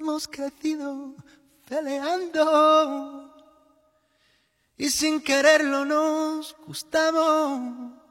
hemos crecido peleando y sin quererlo nos gustamos.